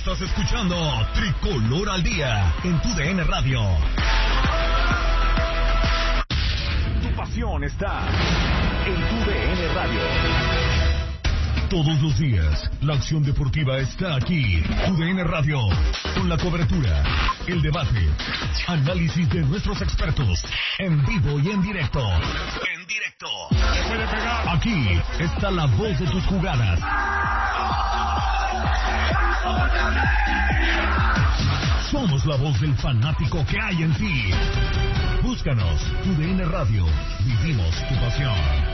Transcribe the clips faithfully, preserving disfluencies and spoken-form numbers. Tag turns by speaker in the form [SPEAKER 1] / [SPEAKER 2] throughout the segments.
[SPEAKER 1] Estás escuchando Tricolor al Día en tu D N Radio. Tu pasión está en tu D N Radio. Todos los días, la acción deportiva está aquí. Tu D N Radio, con la cobertura, el debate, análisis de nuestros expertos, en vivo y en directo. En directo. Aquí está la voz de tus jugadas. Somos la voz del fanático que hay en ti. Búscanos, tu D N Radio. Vivimos tu pasión.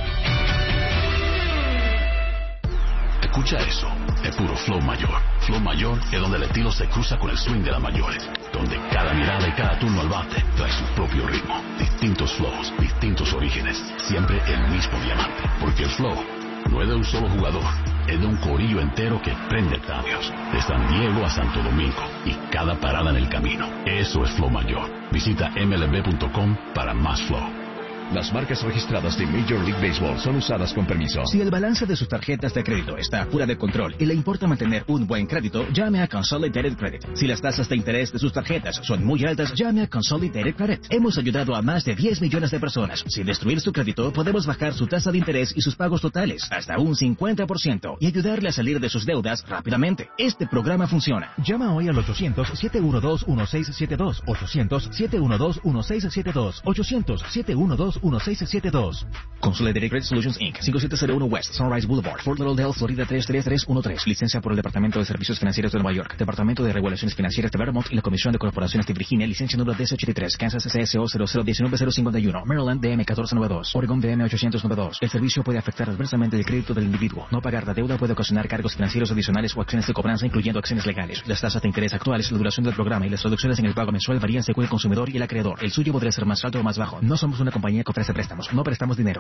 [SPEAKER 2] Escucha eso, es puro flow mayor. Flow mayor es donde el estilo se cruza con el swing de las mayores, donde cada mirada y cada turno al bate trae su propio ritmo, distintos flows, distintos orígenes, siempre el mismo diamante, porque el flow no es de un solo jugador, es de un corillo entero que prende estadios, de San Diego a Santo Domingo, y cada parada en el camino. Eso es flow mayor. Visita M L B punto com para más flow.
[SPEAKER 3] Las marcas registradas de Major League Baseball son usadas con permiso.
[SPEAKER 4] Si el balance de sus tarjetas de crédito está fuera de control y le importa mantener un buen crédito, llame a Consolidated Credit. Si las tasas de interés de sus tarjetas son muy altas, llame a Consolidated Credit. Hemos ayudado a más de diez millones de personas. Sin destruir su crédito, podemos bajar su tasa de interés y sus pagos totales hasta un cincuenta por ciento y ayudarle a salir de sus deudas rápidamente. Este programa funciona.
[SPEAKER 5] Llama hoy al ochocientos, siete uno dos, uno seis siete dos, ochocientos, siete uno dos, uno seis siete dos, ochocientos, siete uno dos, uno seis siete dos.
[SPEAKER 4] Consolidated Credit Solutions Incorporated. cinco siete cero uno West Sunrise Boulevard, Fort Lauderdale, Florida tres tres tres uno tres. Licencia por el Departamento de Servicios Financieros de Nueva York, Departamento de Regulaciones Financieras de Vermont y la Comisión de Corporaciones de Virginia. Licencia número D S ochenta y tres. Kansas C S O cero cero uno nueve cero cinco uno. Maryland D M uno cuatro nueve dos. Oregon D M ochocientos noventa y dos. El servicio puede afectar adversamente el crédito del individuo. No pagar la deuda puede ocasionar cargos financieros adicionales o acciones de cobranza, incluyendo acciones legales. Las tasas de interés actuales, la duración del programa y las reducciones en el pago mensual varían según el consumidor y el acreedor. El suyo podría ser más alto o más bajo. No somos una compañía que ofrece préstamos. No prestamos dinero.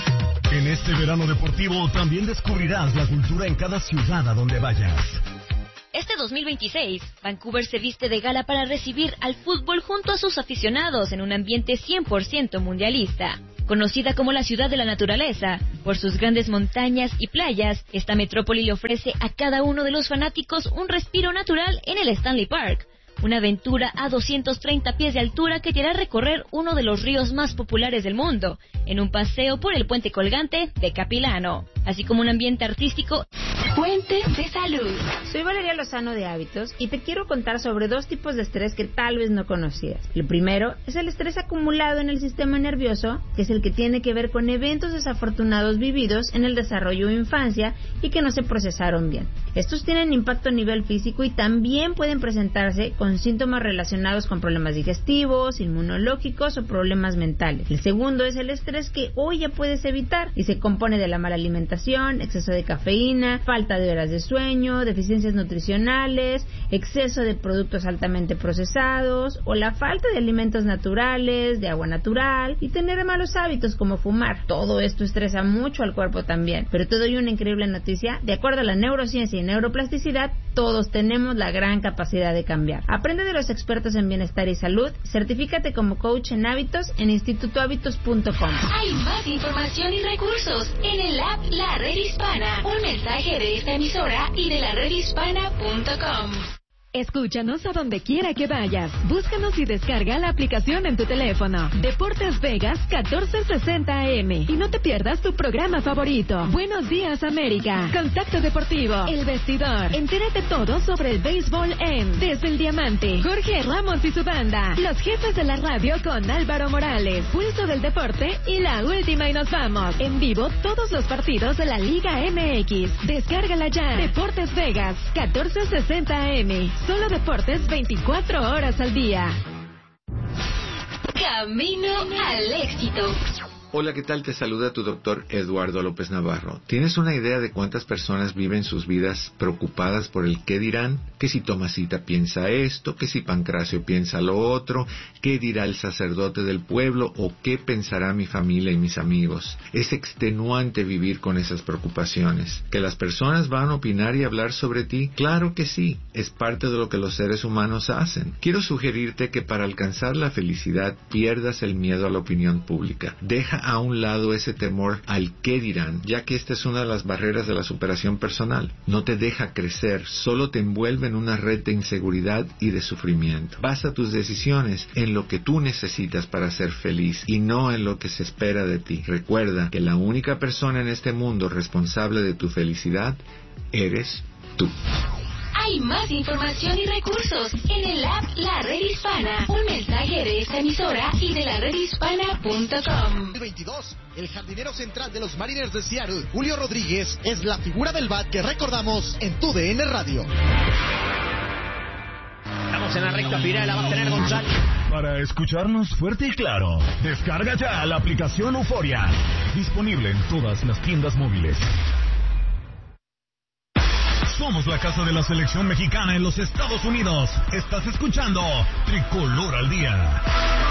[SPEAKER 1] En este verano deportivo también descubrirás la cultura en cada ciudad a donde vayas.
[SPEAKER 6] Este dos mil veintiséis, Vancouver se viste de gala para recibir al fútbol junto a sus aficionados en un ambiente cien por ciento mundialista. Conocida como la ciudad de la naturaleza, por sus grandes montañas y playas, esta metrópoli le ofrece a cada uno de los fanáticos un respiro natural en el Stanley Park. Una aventura a doscientos treinta pies de altura que te hará recorrer uno de los ríos más populares del mundo, en un paseo por el puente colgante de Capilano, así como un ambiente artístico.
[SPEAKER 7] Fuente de salud.
[SPEAKER 8] Soy Valeria Lozano de Hábitos y te quiero contar sobre dos tipos de estrés que tal vez no conocías. El primero es el estrés acumulado en el sistema nervioso, que es el que tiene que ver con eventos desafortunados vividos en el desarrollo o infancia y que no se procesaron bien. Estos tienen impacto a nivel físico y también pueden presentarse con con síntomas relacionados con problemas digestivos, inmunológicos o problemas mentales. El segundo es el estrés que hoy ya puedes evitar y se compone de la mala alimentación, exceso de cafeína, falta de horas de sueño, deficiencias nutricionales, exceso de productos altamente procesados o la falta de alimentos naturales, de agua natural y tener malos hábitos como fumar. Todo esto estresa mucho al cuerpo también. Pero te doy una increíble noticia. De acuerdo a la neurociencia y neuroplasticidad, todos tenemos la gran capacidad de cambiar. Aprende de los expertos en bienestar y salud. Certifícate como coach en hábitos en instituto hábitos punto com.
[SPEAKER 7] Hay más información y recursos en el app La Red Hispana. Un mensaje de esta emisora y de la red hispana punto com.
[SPEAKER 9] Escúchanos a donde quiera que vayas. Búscanos y descarga la aplicación en tu teléfono. Deportes Vegas catorce sesenta A M. Y no te pierdas tu programa favorito. Buenos días, América. Contacto Deportivo. El Vestidor. Entérate todo sobre el béisbol en Desde el Diamante. Jorge Ramos y su banda. Los jefes de la radio con Álvaro Morales. Pulso del Deporte y la última y nos vamos. En vivo todos los partidos de la Liga M X. Descárgala ya. Deportes Vegas catorce sesenta A M. Solo deportes veinticuatro horas al día.
[SPEAKER 7] Camino al éxito.
[SPEAKER 10] Hola, ¿qué tal? Te saluda tu doctor Eduardo López Navarro. ¿Tienes una idea de cuántas personas viven sus vidas preocupadas por el qué dirán? Que si Tomasita piensa esto, que si Pancracio piensa lo otro, qué dirá el sacerdote del pueblo o qué pensará mi familia y mis amigos. Es extenuante vivir con esas preocupaciones. ¿Que las personas van a opinar y hablar sobre ti? Claro que sí, es parte de lo que los seres humanos hacen. Quiero sugerirte que para alcanzar la felicidad pierdas el miedo a la opinión pública. Deja Deja a un lado ese temor al qué dirán, ya que esta es una de las barreras de la superación personal. No te deja crecer, solo te envuelve en una red de inseguridad y de sufrimiento. Basa tus decisiones en lo que tú necesitas para ser feliz y no en lo que se espera de ti. Recuerda que la única persona en este mundo responsable de tu felicidad eres tú.
[SPEAKER 7] Hay más información y recursos en el app La Red Hispana. Un mensaje de esta emisora y de la red hispana punto com.
[SPEAKER 11] veintidós, el jardinero central de los Mariners de Seattle, Julio Rodríguez, es la figura del bat que recordamos en tu D N Radio.
[SPEAKER 12] Estamos en la recta final, la va a tener González.
[SPEAKER 1] Para escucharnos fuerte y claro, descarga ya la aplicación Euforia. Disponible en todas las tiendas móviles. Somos la casa de la selección mexicana en los Estados Unidos. Estás escuchando Tricolor al Día.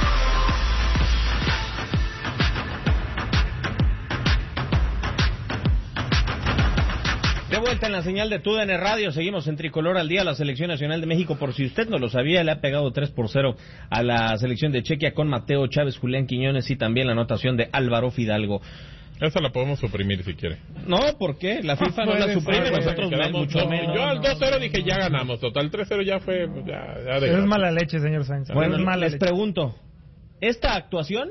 [SPEAKER 12] De vuelta en la señal de T U D N Radio, seguimos en Tricolor al Día. La Selección Nacional de México, por si usted no lo sabía, le ha pegado tres por cero a la selección de Chequia con Mateo Chávez, Julián Quiñones y también la anotación de Álvaro Fidalgo.
[SPEAKER 13] Esa la podemos suprimir si quiere.
[SPEAKER 12] No, ¿por qué? La FIFA no, no la suprime, nosotros mucho
[SPEAKER 13] no,
[SPEAKER 12] menos.
[SPEAKER 13] Yo al dos cero dije ya ganamos, total tres cero ya fue... Ya, ya
[SPEAKER 14] es mala leche, señor Sánchez.
[SPEAKER 12] Bueno,
[SPEAKER 14] es mala
[SPEAKER 12] les
[SPEAKER 14] leche.
[SPEAKER 12] pregunto, ¿esta actuación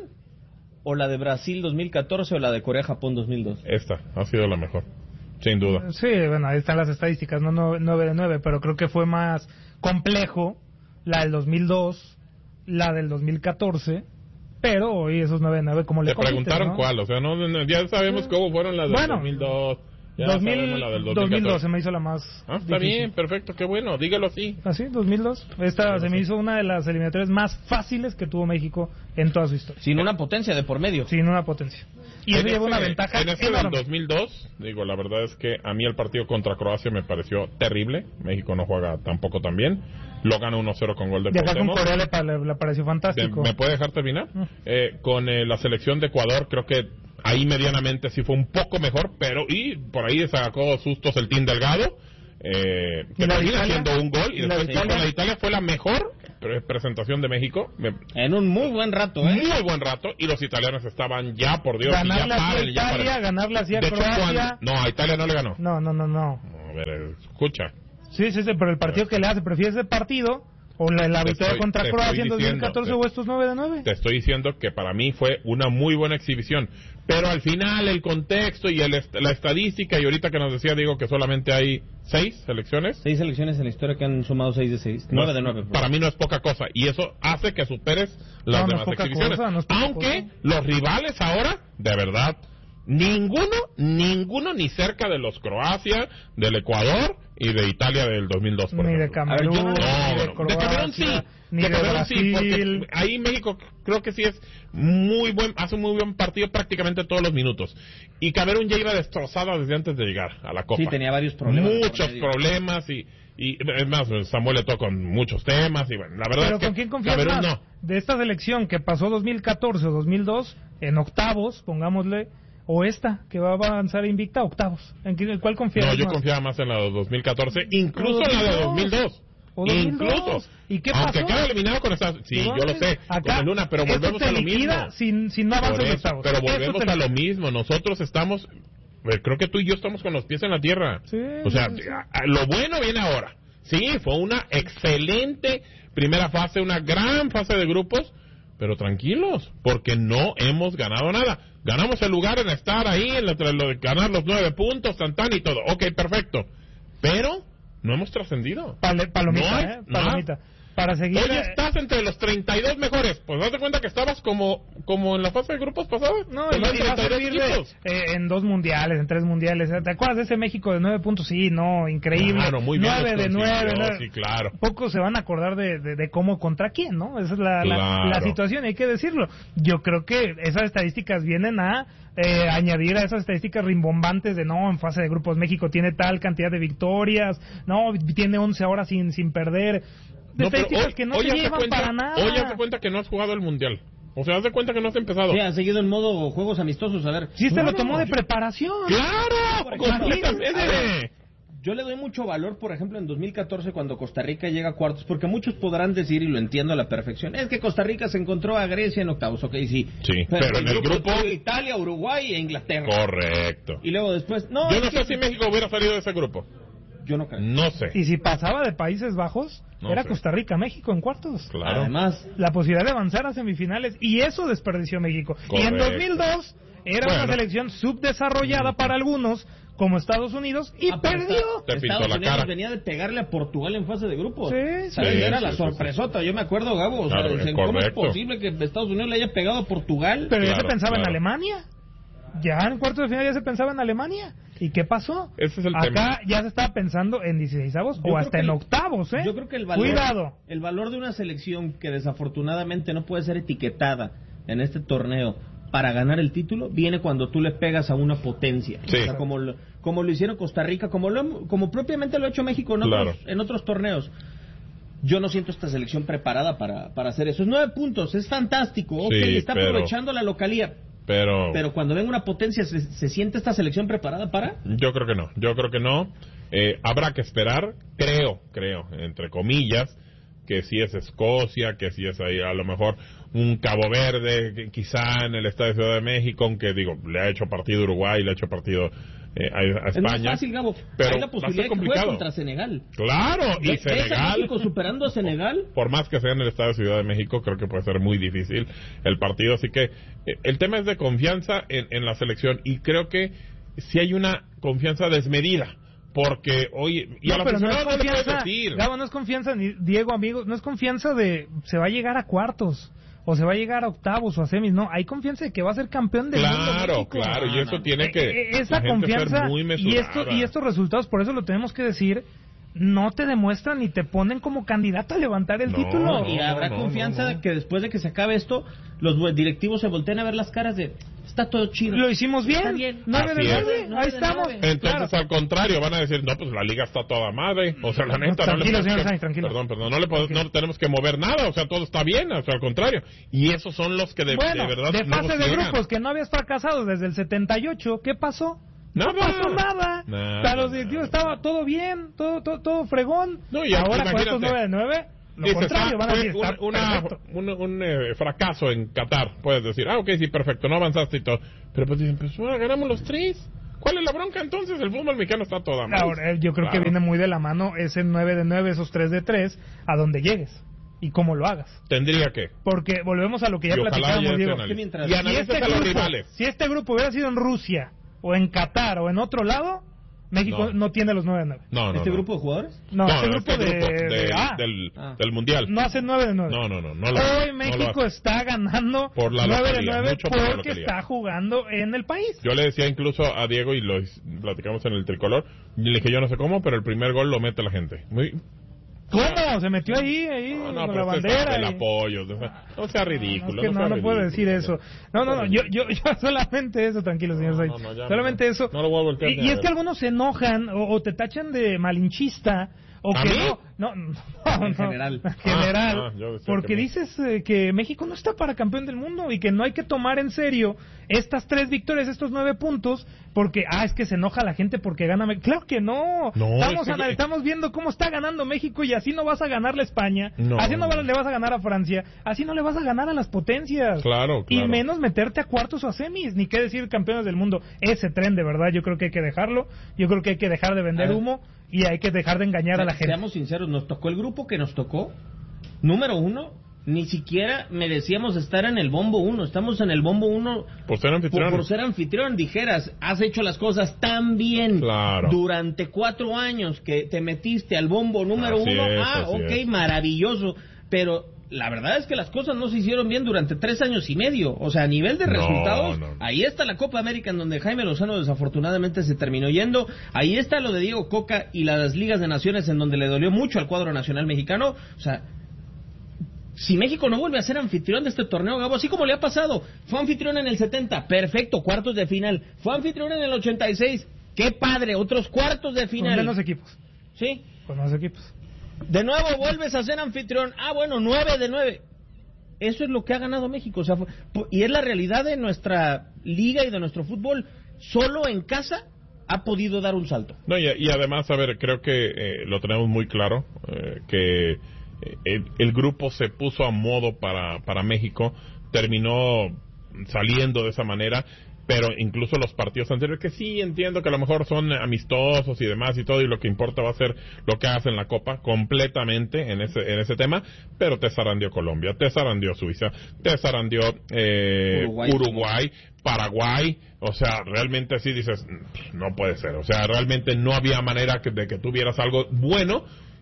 [SPEAKER 12] o la de Brasil dos mil catorce o la de Corea-Japón dos mil dos?
[SPEAKER 13] Esta ha sido la mejor, sin duda.
[SPEAKER 14] Sí, bueno, ahí están las estadísticas, no nueve de nueve, pero creo que fue más complejo la del dos mil dos, la del dos mil catorce... Pero hoy esos nueve de nueve, como le
[SPEAKER 13] Te preguntaron, ¿no? Cuál, o sea, no, no ya sabemos cómo fueron las del bueno, dos mil dos. Ya
[SPEAKER 14] dos mil,
[SPEAKER 13] la del
[SPEAKER 14] dos mil dos se me hizo la más
[SPEAKER 13] Ah, está difícil. Bien, perfecto, qué bueno, dígalo así.
[SPEAKER 14] ¿Ah, sí? dos mil dos. Esta se me hizo una de las eliminatorias más fáciles que tuvo México en toda su historia.
[SPEAKER 12] Sin una potencia de por medio.
[SPEAKER 14] Sin una potencia. Y eso lleva una ventaja
[SPEAKER 13] en ese del dos mil dos, digo, la verdad es que a mí el partido contra Croacia me pareció terrible. México no juega tampoco tan bien. Lo gana uno cero con gol de
[SPEAKER 14] Cuauhtémoc. Con Corea le, le, le pareció fantástico.
[SPEAKER 13] ¿Me puede dejar terminar? Uh. Eh, con eh, la selección de Ecuador, creo que ahí medianamente sí fue un poco mejor, pero y por ahí sacó sustos el Team Delgado. Eh, que termina haciendo un gol y, y después la con la Italia fue la mejor presentación de México
[SPEAKER 12] en un muy buen rato, ¿eh?
[SPEAKER 13] muy buen rato, y los italianos estaban ya, por Dios,
[SPEAKER 14] ganarle
[SPEAKER 13] ya
[SPEAKER 14] a Italia, ganarle así a Croacia.
[SPEAKER 13] No, a Italia no le ganó.
[SPEAKER 14] No, no, no, no.
[SPEAKER 13] A ver, escucha.
[SPEAKER 14] Sí, sí, sí, pero el partido que le hace, ¿prefieres el partido o la, la victoria estoy, contra Croacia en dos mil catorce te, o estos nueve de nueve?
[SPEAKER 13] Te estoy diciendo que para mí fue una muy buena exhibición, pero al final el contexto y el, la estadística, y ahorita que nos decía Diego que solamente hay seis selecciones.
[SPEAKER 12] Seis selecciones en la historia que han sumado seis de seis. Nueve de nueve.
[SPEAKER 13] Para mí no es poca cosa, y eso hace que superes las
[SPEAKER 14] no,
[SPEAKER 13] demás
[SPEAKER 14] no
[SPEAKER 13] exhibiciones.
[SPEAKER 14] Cosa, no
[SPEAKER 13] Aunque
[SPEAKER 14] cosa.
[SPEAKER 13] los rivales ahora, de verdad, ninguno, ninguno ni cerca de los Croacia, del Ecuador y de Italia del dos mil dos, por
[SPEAKER 14] ni
[SPEAKER 13] ejemplo.
[SPEAKER 14] de Camerún,
[SPEAKER 13] ver, yo, no,
[SPEAKER 14] ni de,
[SPEAKER 13] no,
[SPEAKER 14] Croacia,
[SPEAKER 13] de Camerún sí,
[SPEAKER 14] ni
[SPEAKER 13] de,
[SPEAKER 14] de
[SPEAKER 13] Camerún
[SPEAKER 14] Brasil.
[SPEAKER 13] sí, porque ahí México creo que sí es muy buen, hace un muy buen partido prácticamente todos los minutos. Y Camerún ya iba destrozada desde antes de llegar a la Copa.
[SPEAKER 12] Sí, tenía varios problemas.
[SPEAKER 13] Muchos problemas y y es más, Samuel Eto'o con muchos temas y bueno, la verdad
[SPEAKER 14] ¿Pero
[SPEAKER 13] es que
[SPEAKER 14] con quién confías
[SPEAKER 13] Camerún
[SPEAKER 14] más?
[SPEAKER 13] no.
[SPEAKER 14] De esta selección que pasó dos mil catorce o dos mil dos en octavos, pongámosle, o esta que va a avanzar invicta octavos. ¿En, qué, en cuál confías
[SPEAKER 13] No, yo
[SPEAKER 14] más?
[SPEAKER 13] confiaba más en la de dos mil catorce, incluso en la de dos mil dos.
[SPEAKER 14] ¿O dos mil dos?
[SPEAKER 13] Incluso.
[SPEAKER 14] ¿Y qué
[SPEAKER 13] Aunque
[SPEAKER 14] pasó?
[SPEAKER 13] queda eliminado con esta... Sí, yo lo sé,
[SPEAKER 14] acá,
[SPEAKER 13] con el Luna, pero volvemos a lo mismo.
[SPEAKER 14] Sin, sin no avanzar en octavos.
[SPEAKER 13] Pero volvemos a lo mismo. Nosotros estamos... Creo que tú y yo estamos con los pies en la tierra.
[SPEAKER 14] Sí,
[SPEAKER 13] o sea,
[SPEAKER 14] sí, sí.
[SPEAKER 13] lo bueno viene ahora. Sí, fue una excelente primera fase, una gran fase de grupos, pero tranquilos, porque no hemos ganado nada. Ganamos el lugar en estar ahí, en lo de ganar los nueve puntos, tan tan y todo. Ok, perfecto. Pero no hemos trascendido.
[SPEAKER 14] Pal palomita,
[SPEAKER 13] no hay,
[SPEAKER 14] eh, palomita.
[SPEAKER 13] No.
[SPEAKER 14] Para seguir...
[SPEAKER 13] Hoy estás entre los treinta y dos mejores. Pues date cuenta que estabas como como en la fase de grupos pasada.
[SPEAKER 14] No, y vas a servir de, eh, en dos mundiales, en tres mundiales. ¿Te acuerdas de ese México de nueve puntos? Sí, no, increíble.
[SPEAKER 13] Claro, muy bien.
[SPEAKER 14] Nueve de nueve.
[SPEAKER 13] Sí, claro.
[SPEAKER 14] Pocos se van a acordar de, de, de cómo contra quién, ¿no? Esa es la,
[SPEAKER 13] claro.
[SPEAKER 14] la, la situación, hay que decirlo. Yo creo que esas estadísticas vienen a eh, añadir a esas estadísticas rimbombantes de no, en fase de grupos México tiene tal cantidad de victorias, no, tiene once ahora sin, sin perder. De
[SPEAKER 13] no,
[SPEAKER 14] estadísticas
[SPEAKER 13] hoy,
[SPEAKER 14] que no
[SPEAKER 13] hoy
[SPEAKER 14] se llevan
[SPEAKER 13] cuenta,
[SPEAKER 14] para nada.
[SPEAKER 13] Hoy haz de cuenta que no has jugado el Mundial. O sea, haz de cuenta que no has empezado.
[SPEAKER 12] Sí, han seguido en modo juegos amistosos, a ver.
[SPEAKER 14] Sí, se lo tomó de preparación.
[SPEAKER 13] ¡Claro! ¡Completamente!
[SPEAKER 12] Yo le doy mucho valor, por ejemplo, en dos mil catorce cuando Costa Rica llega a cuartos, porque muchos podrán decir, y lo entiendo a la perfección, es que Costa Rica se encontró a Grecia en octavos, ok, sí.
[SPEAKER 13] Sí, pero, pero en el grupo...
[SPEAKER 12] Italia, Uruguay e Inglaterra.
[SPEAKER 13] Correcto.
[SPEAKER 12] Y luego después... no
[SPEAKER 13] Yo no sé
[SPEAKER 12] que...
[SPEAKER 13] si México hubiera salido de ese grupo.
[SPEAKER 12] Yo no creo.
[SPEAKER 13] No sé.
[SPEAKER 14] Y si pasaba de Países Bajos, no era sé. Costa Rica, México en cuartos.
[SPEAKER 13] Claro.
[SPEAKER 12] Además,
[SPEAKER 14] la posibilidad de avanzar a semifinales, y eso desperdició México. Correcto. Y en dos mil dos era bueno. una selección subdesarrollada mm. para algunos, como Estados Unidos, y ah, perdió.
[SPEAKER 12] Te Estados Unidos cara. venía de pegarle a Portugal en fase de grupos.
[SPEAKER 14] Sí, sí.
[SPEAKER 12] Era
[SPEAKER 14] sí,
[SPEAKER 12] la
[SPEAKER 14] sí,
[SPEAKER 12] sorpresota. Sí. Yo me acuerdo, Gabo, o
[SPEAKER 13] claro,
[SPEAKER 12] sea,
[SPEAKER 13] es
[SPEAKER 12] ¿cómo es posible que Estados Unidos le haya pegado a Portugal?
[SPEAKER 14] Pero
[SPEAKER 13] claro,
[SPEAKER 14] ya se pensaba
[SPEAKER 13] claro.
[SPEAKER 14] en Alemania. Ya en cuartos de final ya se pensaba en Alemania. ¿Y qué pasó?
[SPEAKER 13] Ese es el
[SPEAKER 14] Acá
[SPEAKER 13] tema.
[SPEAKER 14] ya se estaba pensando en dieciseisavos o hasta en octavos, ¿eh?
[SPEAKER 12] Yo creo que el valor,
[SPEAKER 14] Cuidado.
[SPEAKER 12] el valor de una selección que desafortunadamente no puede ser etiquetada en este torneo para ganar el título viene cuando tú le pegas a una potencia.
[SPEAKER 13] Sí.
[SPEAKER 12] O sea, como lo, como lo hicieron Costa Rica, como lo como propiamente lo ha hecho México en otros,
[SPEAKER 13] claro.
[SPEAKER 12] en otros torneos. Yo no siento esta selección preparada para, para hacer eso. Es nueve puntos, es fantástico. Ok,
[SPEAKER 13] sí,
[SPEAKER 12] está
[SPEAKER 13] pero...
[SPEAKER 12] aprovechando la localía.
[SPEAKER 13] Pero,
[SPEAKER 12] pero cuando venga una potencia, ¿se, ¿se siente esta selección preparada para?
[SPEAKER 13] Yo creo que no, yo creo que no. Eh, habrá que esperar, creo, creo, entre comillas, que si es Escocia, que si es ahí a lo mejor un Cabo Verde, quizá en el Estadio de Ciudad de México, aunque digo, le ha hecho partido Uruguay, le ha hecho partido eh, a, a España. Es más
[SPEAKER 12] fácil, Gabo.
[SPEAKER 13] Pero
[SPEAKER 12] hay la posibilidad de que juegue contra Senegal.
[SPEAKER 13] Claro, y
[SPEAKER 12] ¿Ves
[SPEAKER 13] Senegal.
[SPEAKER 12] a México superando a Senegal?
[SPEAKER 13] Por, por más que sea en el Estadio de Ciudad de México, creo que puede ser muy difícil el partido. Así que eh, el tema es de confianza en, en la selección, y creo que si hay una confianza desmedida. Porque, oye, y
[SPEAKER 14] no,
[SPEAKER 13] a la
[SPEAKER 14] pero no es
[SPEAKER 13] no
[SPEAKER 14] confianza,
[SPEAKER 13] decir.
[SPEAKER 14] Gabo, no es confianza, ni Diego, amigos, no es confianza de se va a llegar a cuartos, o se va a llegar a octavos o a semis, no, hay confianza de que va a ser campeón del
[SPEAKER 13] claro,
[SPEAKER 14] mundo México.
[SPEAKER 13] Claro, claro, y eso tiene que
[SPEAKER 14] eh, esa confianza
[SPEAKER 13] ser muy
[SPEAKER 14] y, esto, y estos resultados, por eso lo tenemos que decir, no te demuestran ni te ponen como candidato a levantar el
[SPEAKER 13] no,
[SPEAKER 14] título.
[SPEAKER 12] Y habrá
[SPEAKER 13] no,
[SPEAKER 12] confianza
[SPEAKER 13] no, no.
[SPEAKER 12] de que después de que se acabe esto, los directivos se volteen a ver las caras de está todo chido.
[SPEAKER 14] Lo hicimos bien.
[SPEAKER 12] bien.
[SPEAKER 14] nueve de nueve, ahí estamos.
[SPEAKER 13] Entonces,
[SPEAKER 14] claro.
[SPEAKER 13] al contrario, van a decir, no, pues la liga está toda madre. O sea, la neta,
[SPEAKER 14] no,
[SPEAKER 13] no,
[SPEAKER 14] tranquilo,
[SPEAKER 13] le
[SPEAKER 14] señor
[SPEAKER 13] que,
[SPEAKER 14] Sainz, tranquilo.
[SPEAKER 13] Perdón, perdón, no le podemos, no tenemos que mover nada. O sea, todo está bien, o sea, al contrario. Y esos son los que de,
[SPEAKER 14] bueno,
[SPEAKER 13] de verdad
[SPEAKER 14] de fase
[SPEAKER 13] no
[SPEAKER 14] de
[SPEAKER 13] llegan.
[SPEAKER 14] grupos que no habías fracasado desde el setenta y ocho, ¿qué pasó?
[SPEAKER 13] Nada.
[SPEAKER 14] No pasó nada.
[SPEAKER 13] nada
[SPEAKER 14] Para los directivos estaba todo bien, todo todo, todo fregón.
[SPEAKER 13] No, y
[SPEAKER 14] ahora con
[SPEAKER 13] imagínate.
[SPEAKER 14] estos nueve de nueve, lo
[SPEAKER 13] Dices,
[SPEAKER 14] contrario,
[SPEAKER 13] ah,
[SPEAKER 14] van a decir,
[SPEAKER 13] una,
[SPEAKER 14] está
[SPEAKER 13] una,
[SPEAKER 14] perfecto.
[SPEAKER 13] un, un eh, fracaso en Qatar, puedes decir, ah, ok, sí, perfecto, no avanzaste y todo. Pero pues dicen, pues bueno, ganamos los tres. ¿Cuál es la bronca entonces? El fútbol mexicano está toda mal.
[SPEAKER 14] Ahora, yo creo
[SPEAKER 13] claro.
[SPEAKER 14] que viene muy de la mano ese nueve de nueve, esos tres de tres, a donde llegues y cómo lo hagas.
[SPEAKER 13] Tendría que.
[SPEAKER 14] Porque volvemos a lo que ya platicamos, Diego.
[SPEAKER 13] Que
[SPEAKER 12] mientras...
[SPEAKER 13] Y analiza
[SPEAKER 14] si este
[SPEAKER 13] a los
[SPEAKER 14] grupo,
[SPEAKER 13] rivales.
[SPEAKER 14] Si este grupo hubiera sido en Rusia, o en Qatar, o en otro lado, México no, no tiene los nueve de nueve.
[SPEAKER 13] No, no,
[SPEAKER 12] ¿Este
[SPEAKER 13] no.
[SPEAKER 12] grupo de jugadores?
[SPEAKER 14] No,
[SPEAKER 13] no
[SPEAKER 14] este
[SPEAKER 13] no,
[SPEAKER 14] grupo,
[SPEAKER 13] este
[SPEAKER 14] de,
[SPEAKER 13] grupo de,
[SPEAKER 14] de ah,
[SPEAKER 13] del,
[SPEAKER 12] ah.
[SPEAKER 13] del Mundial.
[SPEAKER 14] No hace nueve de nueve.
[SPEAKER 13] No, no, no. no lo,
[SPEAKER 14] Hoy
[SPEAKER 13] no
[SPEAKER 14] México está ganando
[SPEAKER 13] por la
[SPEAKER 14] nueve de
[SPEAKER 13] localidad,
[SPEAKER 14] nueve
[SPEAKER 13] mucho por la
[SPEAKER 14] porque
[SPEAKER 13] localidad.
[SPEAKER 14] está jugando en el país.
[SPEAKER 13] Yo le decía incluso a Diego, y lo platicamos en el tricolor, le dije yo no sé cómo, pero el primer gol lo mete la gente. Muy...
[SPEAKER 14] ¿Cómo? Se metió ahí, ahí,
[SPEAKER 13] no, no,
[SPEAKER 14] con la bandera.
[SPEAKER 13] El
[SPEAKER 14] y...
[SPEAKER 13] apoyo. No sea ridículo.
[SPEAKER 14] No, es que
[SPEAKER 13] no,
[SPEAKER 14] no,
[SPEAKER 13] sea
[SPEAKER 14] no puedo
[SPEAKER 13] ridículo,
[SPEAKER 14] decir eso. No, no, no, yo, yo, yo solamente eso, tranquilo, señor Sainz.
[SPEAKER 13] No, no, ya,
[SPEAKER 14] solamente
[SPEAKER 13] no,
[SPEAKER 14] eso.
[SPEAKER 13] No lo voy a voltear.
[SPEAKER 14] Y, y es que algunos se enojan o, o te tachan de malinchista. O
[SPEAKER 13] ¿A
[SPEAKER 14] que
[SPEAKER 13] mí?
[SPEAKER 14] no, no, no,
[SPEAKER 12] En
[SPEAKER 14] no,
[SPEAKER 12] general.
[SPEAKER 14] en general,
[SPEAKER 13] Ah, ah, yo decía
[SPEAKER 14] porque
[SPEAKER 13] que no.
[SPEAKER 14] dices eh, que México no está para campeón del mundo y que no hay que tomar en serio estas tres victorias, estos nueve puntos, porque, ah, es que se enoja la gente porque gana México. Claro que no,
[SPEAKER 13] No,
[SPEAKER 14] estamos,
[SPEAKER 13] es que-
[SPEAKER 14] ana- estamos viendo cómo está ganando México y así no vas a ganarle a España,
[SPEAKER 13] No.
[SPEAKER 14] así no le vas a ganar a Francia, así no le vas a ganar a las potencias.
[SPEAKER 13] Claro,
[SPEAKER 14] Y
[SPEAKER 13] claro.
[SPEAKER 14] menos meterte a cuartos o a semis, ni qué decir campeones del mundo. Ese tren, de verdad, yo creo que hay que dejarlo. Yo creo que hay que dejar de vender
[SPEAKER 12] A ver.
[SPEAKER 14] humo y hay que dejar de engañar a la gente.
[SPEAKER 12] Seamos sinceros, nos tocó el grupo que nos tocó. Número uno, ni siquiera merecíamos estar en el bombo uno. Estamos en el bombo uno
[SPEAKER 13] Por ser anfitrión.
[SPEAKER 12] por, por ser anfitrión. Dijeras, has hecho las cosas tan bien
[SPEAKER 13] Claro.
[SPEAKER 12] durante cuatro años que te metiste al bombo número
[SPEAKER 13] Así
[SPEAKER 12] uno.
[SPEAKER 13] es,
[SPEAKER 12] ah,
[SPEAKER 13] así
[SPEAKER 12] ok,
[SPEAKER 13] es.
[SPEAKER 12] maravilloso. Pero la verdad es que las cosas no se hicieron bien durante tres años y medio. O sea, a nivel de
[SPEAKER 13] No,
[SPEAKER 12] resultados,
[SPEAKER 13] no, no.
[SPEAKER 12] ahí está la Copa América en donde Jaime Lozano desafortunadamente se terminó yendo. Ahí está lo de Diego Coca y las Ligas de Naciones en donde le dolió mucho al cuadro nacional mexicano. O sea, si México no vuelve a ser anfitrión de este torneo, Gabo, así como le ha pasado, fue anfitrión en el setenta, perfecto, cuartos de final. Fue anfitrión en el ochenta y seis, qué padre, otros cuartos de
[SPEAKER 14] Con
[SPEAKER 12] final.
[SPEAKER 14] menos equipos.
[SPEAKER 12] Sí.
[SPEAKER 14] Con más equipos.
[SPEAKER 12] De nuevo vuelves a ser anfitrión. Ah, bueno, nueve de nueve. Eso es lo que ha ganado México. O sea, fue- y es la realidad de nuestra liga y de nuestro fútbol. Solo en casa ha podido dar un salto.
[SPEAKER 13] No, y, y además, a ver, creo que eh, lo tenemos muy claro, eh, que eh, el, el grupo se puso a modo para, para México, terminó saliendo de esa manera, pero incluso los partidos anteriores, que sí entiendo que a lo mejor son amistosos y demás y todo, y lo que importa va a ser lo que hace en la Copa, completamente en ese en ese tema, pero te zarandeó Colombia, te zarandeó Suiza, te zarandeó eh, Uruguay, Uruguay Paraguay, o sea, realmente sí dices, no puede ser, o sea, realmente no había manera que, de que tuvieras algo bueno.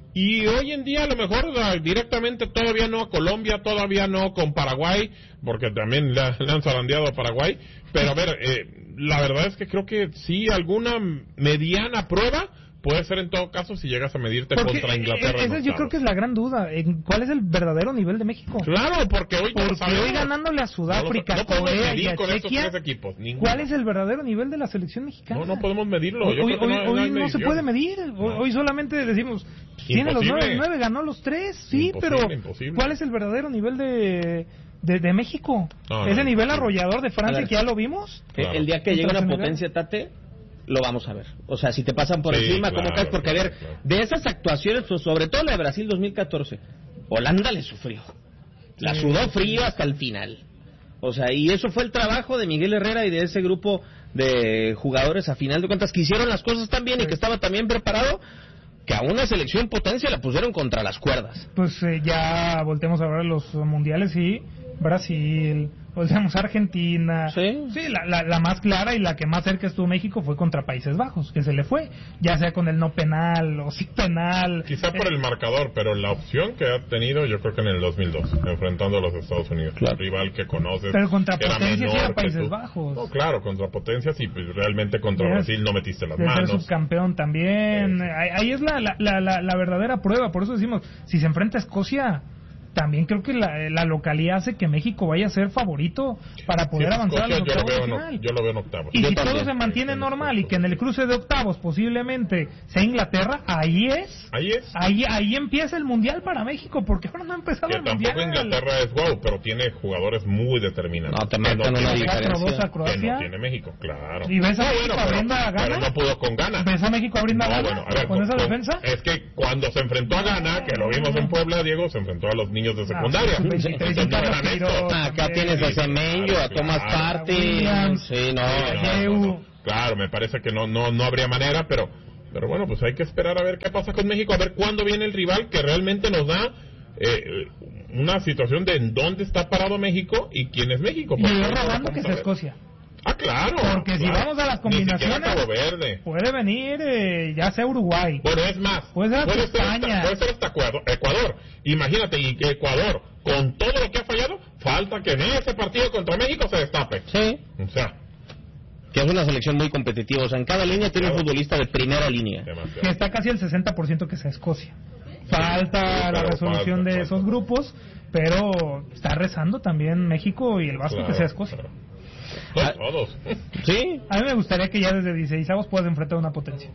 [SPEAKER 13] Y hoy en día a lo mejor directamente todavía no a Colombia, todavía no con Paraguay, porque también le, le han zarandeado a Paraguay, pero a ver, eh, la verdad es que creo que sí, alguna mediana prueba puede ser en todo caso si llegas a medirte
[SPEAKER 14] porque
[SPEAKER 13] contra Inglaterra.
[SPEAKER 14] Esa yo creo que es la gran duda. ¿Cuál es el verdadero nivel de México?
[SPEAKER 13] Claro, porque hoy,
[SPEAKER 14] porque hoy ganándole a Sudáfrica,
[SPEAKER 13] no, no
[SPEAKER 14] Corea y a
[SPEAKER 13] con
[SPEAKER 14] Chequia,
[SPEAKER 13] tres equipos,
[SPEAKER 14] ¿cuál es el verdadero nivel de la selección mexicana?
[SPEAKER 13] No, no podemos medirlo. Yo
[SPEAKER 14] hoy
[SPEAKER 13] creo que no,
[SPEAKER 14] hoy,
[SPEAKER 13] no,
[SPEAKER 14] hoy no se puede medir.
[SPEAKER 13] No.
[SPEAKER 14] Hoy solamente decimos, tiene los nueve, nueve, ganó los tres, sí,
[SPEAKER 13] imposible,
[SPEAKER 14] pero
[SPEAKER 13] imposible.
[SPEAKER 14] ¿cuál es el verdadero nivel de... De, de México?
[SPEAKER 13] No,
[SPEAKER 14] ¿Ese
[SPEAKER 13] no,
[SPEAKER 14] nivel
[SPEAKER 13] no.
[SPEAKER 14] arrollador de Francia
[SPEAKER 12] ver,
[SPEAKER 14] que ya lo vimos?
[SPEAKER 12] Claro. El día que llegue una potencia, Tate, lo vamos a ver. O sea, si te pasan por
[SPEAKER 13] sí,
[SPEAKER 12] encima,
[SPEAKER 13] claro,
[SPEAKER 12] ¿cómo caes? Porque,
[SPEAKER 13] claro,
[SPEAKER 12] a ver,
[SPEAKER 13] claro.
[SPEAKER 12] de esas actuaciones, pues, sobre todo la de Brasil dos mil catorce, Holanda le sufrió. La
[SPEAKER 14] Sí,
[SPEAKER 12] sudó
[SPEAKER 14] sí.
[SPEAKER 12] frío hasta el final. O sea, y eso fue el trabajo de Miguel Herrera y de ese grupo de jugadores, a final de cuentas, que hicieron las cosas tan bien y que estaba tan bien preparado, que a una selección potencia la pusieron contra las cuerdas.
[SPEAKER 14] Pues eh, ya volteamos a ver los mundiales y Brasil, volteamos a Argentina.
[SPEAKER 12] Sí,
[SPEAKER 14] sí la, la, la más clara y la que más cerca estuvo México fue contra Países Bajos, que se le fue, ya sea con el no penal o sí penal.
[SPEAKER 13] Quizá por
[SPEAKER 14] eh,
[SPEAKER 13] el marcador, pero la opción que ha tenido yo creo que en el dos mil dos, enfrentando a los Estados Unidos,
[SPEAKER 12] claro.
[SPEAKER 13] rival que conoces.
[SPEAKER 14] Pero contra
[SPEAKER 13] que era
[SPEAKER 14] potencias
[SPEAKER 13] menor
[SPEAKER 14] era
[SPEAKER 13] que
[SPEAKER 14] Países
[SPEAKER 13] tú.
[SPEAKER 14] Bajos.
[SPEAKER 13] No, claro, contra potencias y pues, realmente contra
[SPEAKER 14] Yes.
[SPEAKER 13] Brasil no metiste las
[SPEAKER 14] De ser
[SPEAKER 13] manos.
[SPEAKER 14] subcampeón también. Sí. Ahí, ahí es la, la, la, la, la verdadera prueba. Por eso decimos, si se enfrenta a Escocia, también creo que la, la localidad hace que México vaya a ser favorito para poder
[SPEAKER 13] sí,
[SPEAKER 14] avanzar
[SPEAKER 13] Escocia,
[SPEAKER 14] a los
[SPEAKER 13] yo lo
[SPEAKER 14] octavos
[SPEAKER 13] veo
[SPEAKER 14] de
[SPEAKER 13] en,
[SPEAKER 14] final.
[SPEAKER 13] yo lo veo en octavos.
[SPEAKER 14] Y
[SPEAKER 13] yo
[SPEAKER 14] si
[SPEAKER 13] también.
[SPEAKER 14] todo se mantiene normal y que en el cruce de octavos posiblemente sea Inglaterra, ahí es.
[SPEAKER 13] Ahí es.
[SPEAKER 14] Ahí, ahí empieza el mundial para México, porque ahora no ha empezado
[SPEAKER 13] Que
[SPEAKER 14] el
[SPEAKER 13] tampoco
[SPEAKER 14] mundial.
[SPEAKER 13] Inglaterra es wow, pero tiene jugadores muy determinantes.
[SPEAKER 12] No, te
[SPEAKER 13] Que
[SPEAKER 12] marcan
[SPEAKER 13] no
[SPEAKER 12] una
[SPEAKER 13] tiene-
[SPEAKER 12] diferencia.
[SPEAKER 14] cuatro dos a
[SPEAKER 13] que
[SPEAKER 14] Croacia.
[SPEAKER 13] no tiene México, claro.
[SPEAKER 14] ¿Y ves a
[SPEAKER 13] No,
[SPEAKER 14] México
[SPEAKER 13] bueno,
[SPEAKER 14] abriendo
[SPEAKER 13] pero,
[SPEAKER 14] a Ghana?
[SPEAKER 13] pero no pudo con Ghana.
[SPEAKER 14] ¿Ves a México abriendo a
[SPEAKER 13] No,
[SPEAKER 14] Ghana
[SPEAKER 13] bueno, a ver,
[SPEAKER 14] con esa
[SPEAKER 13] con-
[SPEAKER 14] defensa?
[SPEAKER 13] Es que cuando se enfrentó a Ghana, que lo vimos en Puebla, Diego, se enfrentó a los niños de secundaria.
[SPEAKER 14] Ah, sí, veintitrés,
[SPEAKER 13] Entonces, no
[SPEAKER 14] Carlos
[SPEAKER 13] eran
[SPEAKER 14] Queiroz,
[SPEAKER 13] estos.
[SPEAKER 12] Ah, acá
[SPEAKER 14] también.
[SPEAKER 12] tienes a Semenyo, a
[SPEAKER 13] Claro,
[SPEAKER 12] Thomas
[SPEAKER 13] claro.
[SPEAKER 12] Partey.
[SPEAKER 14] Williams.
[SPEAKER 12] Sí, no.
[SPEAKER 13] Sí, no,
[SPEAKER 14] Abreu.
[SPEAKER 13] no, no. Claro, me parece que no, no, no habría manera, pero, pero bueno, pues hay que esperar a ver qué pasa con México, a ver cuándo viene el rival que realmente nos da eh, una situación de en dónde está parado México y quién es México.
[SPEAKER 14] Y
[SPEAKER 13] Porque
[SPEAKER 14] yo
[SPEAKER 13] no lo
[SPEAKER 14] rogando
[SPEAKER 13] vamos
[SPEAKER 14] que
[SPEAKER 13] a
[SPEAKER 14] sea
[SPEAKER 13] ver.
[SPEAKER 14] Escocia.
[SPEAKER 13] Ah, claro.
[SPEAKER 14] Porque si
[SPEAKER 13] claro.
[SPEAKER 14] vamos a las
[SPEAKER 13] Ni siquiera
[SPEAKER 14] combinaciones,
[SPEAKER 13] Cabo Verde.
[SPEAKER 14] puede venir eh, ya sea Uruguay.
[SPEAKER 13] Bueno, es más,
[SPEAKER 14] Puede ser hasta
[SPEAKER 13] ser
[SPEAKER 14] España.
[SPEAKER 13] hasta, puede ser hasta Ecuador, Ecuador. Imagínate, y que Ecuador, con todo lo que ha fallado, falta que en ese partido contra México se destape.
[SPEAKER 12] Sí.
[SPEAKER 13] O sea,
[SPEAKER 12] Que es una selección muy competitiva. O sea, en cada línea tiene un futbolista de primera línea.
[SPEAKER 14] Que
[SPEAKER 13] demasiado.
[SPEAKER 14] está casi el sesenta por ciento que sea Escocia. Falta
[SPEAKER 13] Sí,
[SPEAKER 14] la
[SPEAKER 13] pero
[SPEAKER 14] resolución
[SPEAKER 13] falta,
[SPEAKER 14] de
[SPEAKER 13] falta.
[SPEAKER 14] esos grupos, pero está rezando también México y el Vasco
[SPEAKER 13] Claro,
[SPEAKER 14] que sea Escocia.
[SPEAKER 13] claro. No, todos.
[SPEAKER 12] Sí.
[SPEAKER 14] A mí me gustaría que ya desde dieciseisavos puedas enfrentar a una potencia.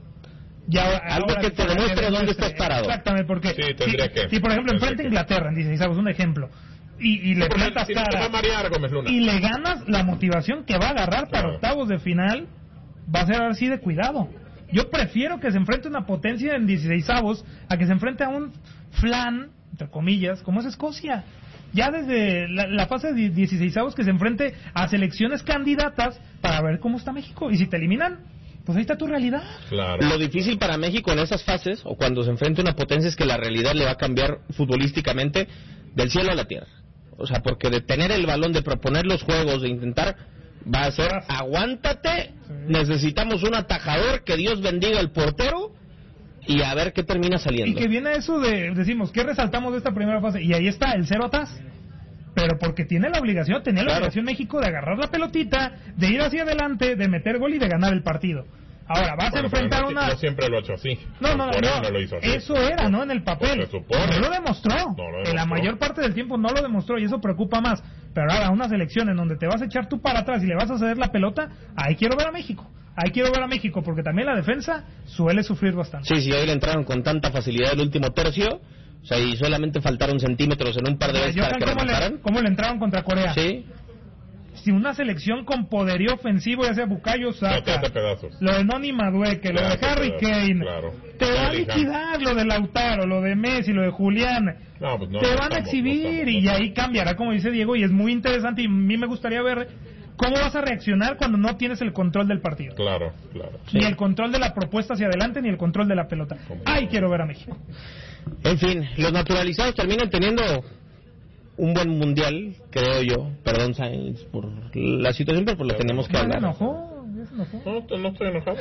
[SPEAKER 14] Ya,
[SPEAKER 12] Algo
[SPEAKER 14] ahora
[SPEAKER 12] que te
[SPEAKER 14] para
[SPEAKER 12] demuestre
[SPEAKER 14] que
[SPEAKER 12] dónde
[SPEAKER 14] demuestre-
[SPEAKER 12] estás parado.
[SPEAKER 14] Exactamente, porque
[SPEAKER 13] Sí, tendría
[SPEAKER 14] si,
[SPEAKER 13] que.
[SPEAKER 14] si, por ejemplo
[SPEAKER 13] Tendría
[SPEAKER 14] enfrenta a
[SPEAKER 13] que.
[SPEAKER 14] Inglaterra en dieciseisavos, un ejemplo, y, y le
[SPEAKER 13] Porque
[SPEAKER 14] plantas
[SPEAKER 13] si no te va a
[SPEAKER 14] cara
[SPEAKER 13] marear Gómez Luna.
[SPEAKER 14] y le ganas, la motivación que va a agarrar para
[SPEAKER 13] Claro.
[SPEAKER 14] octavos de final va a ser así de cuidado. Yo prefiero que se enfrente a una potencia en dieciseisavos a que se enfrente a un flan, entre comillas, como es Escocia. Ya desde la, la fase de dieciseisavos que se enfrente a selecciones candidatas para ver cómo está México. Y si te eliminan, pues ahí está tu realidad.
[SPEAKER 13] Claro.
[SPEAKER 12] Lo difícil para México en esas fases, o cuando se enfrenta a una potencia, es que la realidad le va a cambiar futbolísticamente del cielo a la tierra. O sea, porque de tener el balón, de proponer los juegos, de intentar, va a ser, aguántate, necesitamos un atajador, que Dios bendiga al portero, y a ver qué termina
[SPEAKER 14] Y
[SPEAKER 12] saliendo.
[SPEAKER 14] que viene eso de, decimos, ¿qué resaltamos de esta primera fase? Y ahí está, el cero atrás. Pero porque tiene la obligación, tenía la
[SPEAKER 12] Claro.
[SPEAKER 14] obligación México de agarrar la pelotita, de ir hacia adelante, de meter gol y de ganar el partido. Ahora, vas
[SPEAKER 13] Bueno,
[SPEAKER 14] a enfrentar
[SPEAKER 13] pero no,
[SPEAKER 14] una...
[SPEAKER 13] no siempre lo ha hecho así.
[SPEAKER 14] No, no,
[SPEAKER 13] Por eso
[SPEAKER 14] no,
[SPEAKER 13] no lo hizo así.
[SPEAKER 14] eso era, ¿no? En el papel.
[SPEAKER 13] Pues se supone.
[SPEAKER 14] No lo demostró.
[SPEAKER 13] No lo
[SPEAKER 14] En la
[SPEAKER 13] demostró.
[SPEAKER 14] mayor parte del tiempo no lo demostró y eso preocupa más. Pero ahora, una selección en donde te vas a echar tú para atrás y le vas a ceder la pelota, ahí quiero ver a México. Ahí quiero ver a México porque también la defensa suele sufrir bastante.
[SPEAKER 12] Sí, sí, hoy le entraron con tanta facilidad el último tercio, o sea, y solamente faltaron centímetros en un par de veces para
[SPEAKER 14] Johan,
[SPEAKER 12] que
[SPEAKER 14] ¿cómo, le,
[SPEAKER 12] remataran.
[SPEAKER 14] ¿Cómo le entraron contra Corea?
[SPEAKER 12] Sí.
[SPEAKER 14] si una selección con poderío ofensivo, ya sea Bukayo Saka, lo de Noni Madueke, lo de Harry Kane, claro. te va a liquidar lo de Lautaro, lo de Messi, lo de Julián, no, pues no, te no van estamos, a exhibir no estamos, no y ahí cambiará, como dice Diego, y es muy interesante y a mí me gustaría ver cómo vas a reaccionar cuando no tienes el control del partido.
[SPEAKER 13] Claro, claro.
[SPEAKER 14] Ni
[SPEAKER 13] sí.
[SPEAKER 14] el control de la propuesta hacia adelante, ni el control de la pelota. ¡Ay, quiero ver a México!
[SPEAKER 12] En fin, los naturalizados terminan teniendo un buen mundial, creo yo. Perdón, Sainz, por la situación, pero por lo tenemos que hablar.
[SPEAKER 14] ¿Se enojó? ¿Se enojó?
[SPEAKER 13] No, no estoy enojado.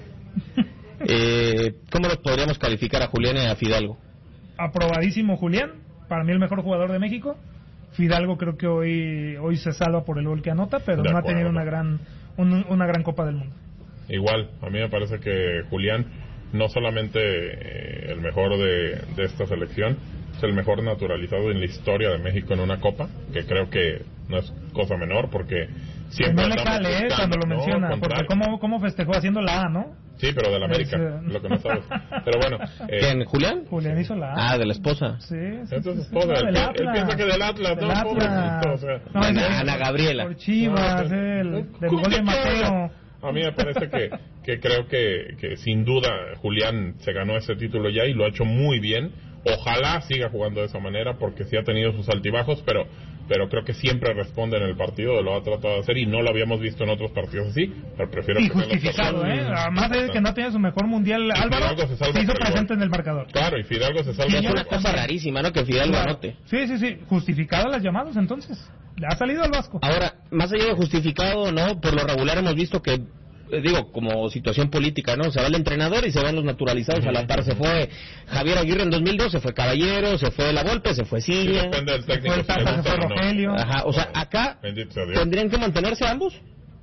[SPEAKER 12] eh, ¿Cómo los podríamos calificar a Julián y a Fidalgo?
[SPEAKER 14] Aprobadísimo Julián, para mí el mejor jugador de México. Fidalgo creo que hoy hoy se salva por el gol que anota, pero
[SPEAKER 13] de
[SPEAKER 14] no
[SPEAKER 13] acuerdo.
[SPEAKER 14] ha tenido una gran un, una gran Copa del Mundo.
[SPEAKER 13] Igual, a mí me parece que Julián no solamente eh, el mejor de, de esta selección, es el mejor naturalizado en la historia de México en una Copa, que creo que no es cosa menor, porque siempre...
[SPEAKER 14] No le cale, eh, cuando lo menciona, no, porque cómo, cómo festejó haciendo la A, ¿no?
[SPEAKER 13] Sí, pero de la América, es, lo que no sabes. Pero bueno...
[SPEAKER 12] Eh, ¿Quién, Julián?
[SPEAKER 14] Julián hizo la A.
[SPEAKER 12] Ah, de la esposa.
[SPEAKER 14] Sí, sí.
[SPEAKER 13] Esa es esposa, él, él piensa que del Atlas,
[SPEAKER 14] del
[SPEAKER 13] no,
[SPEAKER 14] Atlas.
[SPEAKER 13] pobrecito, o sea...
[SPEAKER 14] No,
[SPEAKER 12] Ana, Ana Gabriela.
[SPEAKER 14] Por Chivas, no, el, del gol de Mateo.
[SPEAKER 13] A mí me parece que, que creo que, que sin duda Julián se ganó ese título ya y lo ha hecho muy bien. Ojalá siga jugando de esa manera porque sí ha tenido sus altibajos, pero pero creo que siempre responde en el partido, lo ha tratado de hacer y no lo habíamos visto en otros partidos así, pero prefiero
[SPEAKER 14] y
[SPEAKER 13] que
[SPEAKER 14] justificado, ¿eh? Además de que no tenía su mejor mundial, y Álvaro se, se hizo presente en el marcador.
[SPEAKER 13] Claro, y Fidalgo se salva.
[SPEAKER 12] Y es una cosa rarísima, ¿no? Que Fidalgo claro. anote.
[SPEAKER 14] Sí, sí, sí, justificado las llamadas entonces. Ha salido al Vasco.
[SPEAKER 12] Ahora, más allá de justificado, ¿no? Por lo regular hemos visto que digo, como situación política, ¿no? Se va el entrenador y se van los naturalizados uh-huh. a la par. Se fue Javier Aguirre en dos mil dos, se fue Caballero, se fue La Volpe, se fue Silla.
[SPEAKER 13] Sí, depende del técnico.
[SPEAKER 14] Se fue, el Tata, se fue Rogelio.
[SPEAKER 12] No. Ajá, o sea, acá tendrían que mantenerse ambos.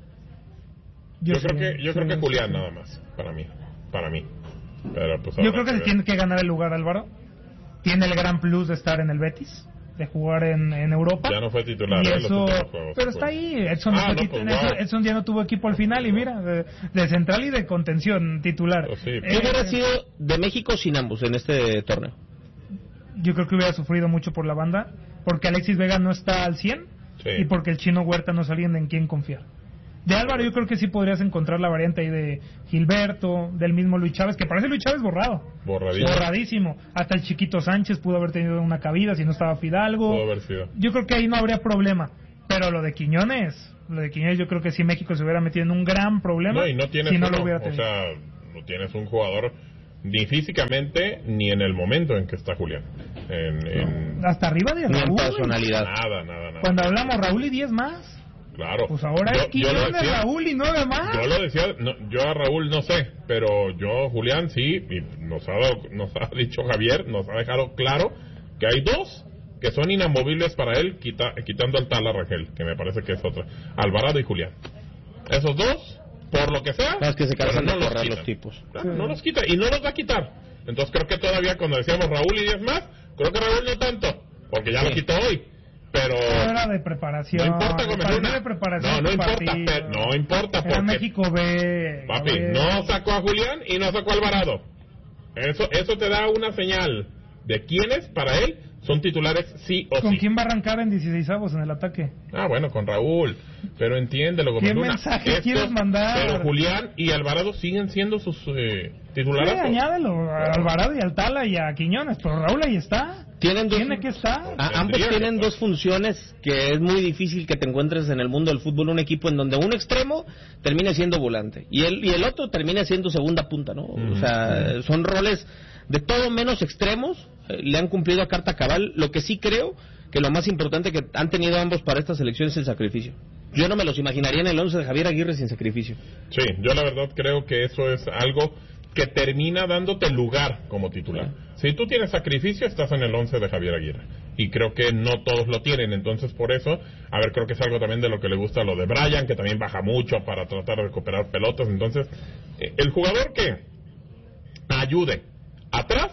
[SPEAKER 13] Yo, yo creo que yo creo que Julián nada más, para mí, para mí. Pero, pues,
[SPEAKER 14] yo creo que se tiene que ganar el lugar, Álvaro. Tiene el gran plus de estar en el Betis, de jugar en, en Europa.
[SPEAKER 13] Ya no fue titular.
[SPEAKER 14] Y
[SPEAKER 13] ¿eh?
[SPEAKER 14] eso, pero está ahí. Edson, ah, no, pues, wow. Edson ya no tuvo equipo al final y mira, de, de central y de contención titular.
[SPEAKER 13] Pues sí,
[SPEAKER 12] ¿Qué eh, hubiera sido de México sin ambos en este torneo?
[SPEAKER 14] Yo creo que hubiera sufrido mucho por la banda, porque Alexis Vega no está al cien sí. y porque el Chino Huerta no es alguien en quien confiar. De Álvaro yo creo que sí podrías encontrar la variante ahí de Gilberto, del mismo Luis Chávez, que parece Luis Chávez borrado.
[SPEAKER 13] Borradísimo.
[SPEAKER 14] Borradísimo. Hasta el Chiquito Sánchez pudo haber tenido una cabida si no estaba Fidalgo.
[SPEAKER 13] Pudo haber sido.
[SPEAKER 14] Yo creo que ahí no habría problema. Pero lo de Quiñones, lo de Quiñones yo creo que sí México se hubiera metido en un gran problema.
[SPEAKER 13] No, y no tienes
[SPEAKER 14] si no
[SPEAKER 13] uno,
[SPEAKER 14] lo hubiera
[SPEAKER 13] o
[SPEAKER 14] tenido.
[SPEAKER 13] sea, no tienes un jugador ni físicamente ni en el momento en que está Julián. En, en...
[SPEAKER 14] Hasta arriba de Raúl.
[SPEAKER 12] Ni en personalidad.
[SPEAKER 13] Nada, nada, nada.
[SPEAKER 14] Cuando hablamos Raúl y diez más.
[SPEAKER 13] Claro.
[SPEAKER 14] Pues ahora
[SPEAKER 13] yo,
[SPEAKER 14] es Quiñones, Raúl y nueve más.
[SPEAKER 13] Yo lo decía, no, yo a Raúl no sé, pero yo, Julián, sí, y nos ha, dado, nos ha dicho Javier, nos ha dejado claro que hay dos que son inamovibles para él, quita, quitando al Tala Rangel, que me parece que es otra, Alvarado y Julián. Esos dos, por lo que sea,
[SPEAKER 12] no, es que se cansan
[SPEAKER 13] no
[SPEAKER 12] de
[SPEAKER 13] los
[SPEAKER 12] correr
[SPEAKER 13] quitan.
[SPEAKER 12] los tipos.
[SPEAKER 13] Claro, sí. No los quita, y no los va a quitar. Entonces creo que todavía cuando decíamos Raúl y diez más, creo que Raúl no tanto, porque ya sí. lo quitó hoy. Pero
[SPEAKER 14] era de preparación.
[SPEAKER 13] No importa comer una.
[SPEAKER 14] De preparación
[SPEAKER 13] no, no importa, pero, no importa porque
[SPEAKER 14] México ve.
[SPEAKER 13] Papi,
[SPEAKER 14] ve.
[SPEAKER 13] no sacó a Julián y no sacó a Alvarado. Eso eso te da una señal de quiénes para él son titulares sí o
[SPEAKER 14] ¿Con
[SPEAKER 13] sí.
[SPEAKER 14] quién va a arrancar en dieciseisavos en el ataque?
[SPEAKER 13] Ah, bueno, con Raúl. Pero entiéndelo,
[SPEAKER 14] ¿Qué mensaje Estos, quieres mandar?
[SPEAKER 13] Pero Julián y Alvarado siguen siendo sus eh, titulares.
[SPEAKER 14] Sí, añádelo a Alvarado y al Tala y a Quiñones, pero Raúl ahí está.
[SPEAKER 12] Tienen dos,
[SPEAKER 14] Tiene que estar.
[SPEAKER 12] A, ambos tienen dos funciones que es muy difícil que te encuentres en el mundo del fútbol, un equipo en donde un extremo termina siendo volante y el y el otro termina siendo segunda punta, ¿no? Mm-hmm. O sea, son roles de todo menos extremos, eh, le han cumplido a carta cabal. Lo que sí creo que lo más importante que han tenido ambos para esta selección es el sacrificio. Yo no me los imaginaría en el once de Javier Aguirre sin sacrificio.
[SPEAKER 13] Sí, yo la verdad creo que eso es algo que termina dándote lugar como titular. Si tú tienes sacrificio, estás en el once de Javier Aguirre. Y creo que no todos lo tienen. Entonces, por eso, a ver, creo que es algo también de lo que le gusta a lo de Brian, que también baja mucho para tratar de recuperar pelotas. Entonces, eh, el jugador que ayude atrás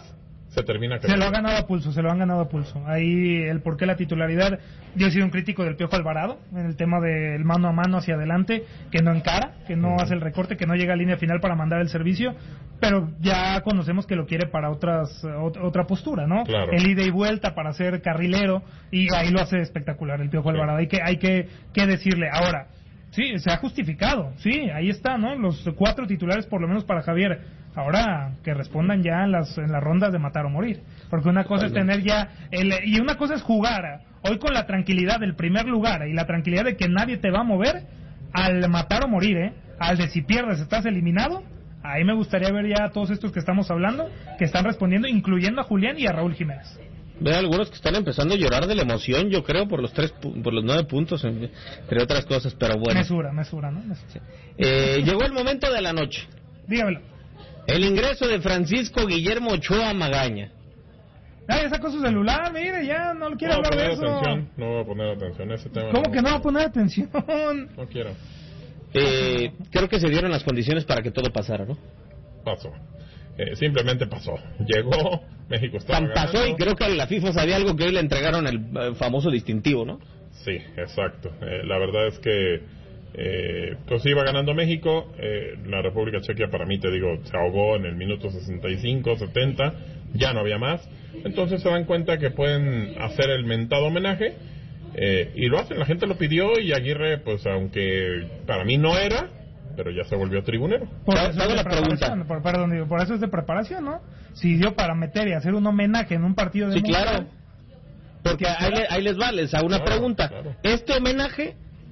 [SPEAKER 13] se termina
[SPEAKER 14] quedando. Se lo ha ganado a pulso, se lo han ganado a pulso. Ahí el por qué la titularidad. Yo he sido un crítico del Piojo Alvarado en el tema del mano a mano hacia adelante, que no encara, que no uh-huh. hace el recorte, que no llega a línea final para mandar el servicio, pero ya conocemos que lo quiere para otras otra postura, ¿no?
[SPEAKER 13] Claro.
[SPEAKER 14] El ida y vuelta para ser carrilero, y ahí lo hace espectacular el Piojo Alvarado. Sí. Hay que hay que, que decirle ahora. Sí, se ha justificado, sí, ahí está, ¿no? Los cuatro titulares por lo menos para Javier. Ahora que respondan ya en las en las rondas de matar o morir, porque una cosa es tener ya el, y una cosa es jugar hoy con la tranquilidad del primer lugar y la tranquilidad de que nadie te va a mover al matar o morir, ¿eh? Al de si pierdes estás eliminado. Ahí me gustaría ver ya a todos estos que estamos hablando que están respondiendo, incluyendo a Julián y a Raúl Jiménez.
[SPEAKER 12] Veo algunos que están empezando a llorar de la emoción, yo creo, por los tres, por los nueve puntos, entre otras cosas, pero bueno.
[SPEAKER 14] Mesura, mesura, ¿no? Mesura.
[SPEAKER 12] Sí. Eh, llegó el momento de la noche.
[SPEAKER 14] Dígamelo.
[SPEAKER 12] El ingreso de Francisco Guillermo Ochoa Magaña.
[SPEAKER 14] Ah, ya sacó su celular, mire, ya no quiero no hablar de eso.
[SPEAKER 13] Atención, no voy a poner atención a ese tema.
[SPEAKER 14] ¿Cómo
[SPEAKER 13] no
[SPEAKER 14] que no va a poner atención?
[SPEAKER 13] No quiero.
[SPEAKER 12] Eh, creo que se dieron las condiciones para que todo pasara, ¿no?
[SPEAKER 13] Pasó. Eh, simplemente pasó. Llegó, México estaba
[SPEAKER 12] Tan pasó
[SPEAKER 13] ganando.
[SPEAKER 12] Y creo que la FIFA sabía algo que hoy le entregaron el eh, famoso distintivo, ¿no?
[SPEAKER 13] Sí, exacto. Eh, la verdad es que eh, pues iba ganando México. Eh, la República Checa, para mí, te digo, se ahogó en el minuto sesenta y cinco, setenta. Ya no había más. Entonces se dan cuenta que pueden hacer el mentado homenaje. Eh, y lo hacen, la gente lo pidió y Aguirre, pues aunque para mí no era, pero ya se volvió tribunero.
[SPEAKER 14] Por eso, es la pregunta. Por, perdón, digo, por eso es de preparación, ¿no? Si dio para meter y hacer un homenaje en un partido de
[SPEAKER 12] sí,
[SPEAKER 14] mundial,
[SPEAKER 12] claro. Porque ahí, ahí les va, les hago una
[SPEAKER 13] claro,
[SPEAKER 12] pregunta.
[SPEAKER 13] Claro.
[SPEAKER 12] Este homenaje,